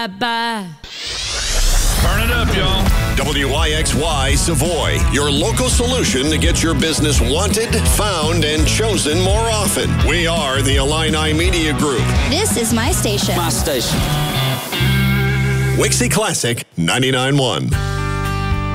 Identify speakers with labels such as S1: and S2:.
S1: Bye.
S2: Turn it up, y'all.
S3: WYXY Savoy, your local solution to get your business wanted, found, and chosen more often. We are the Illini Media Group.
S4: This is my station.
S5: My station.
S3: Wixie Classic 99.1.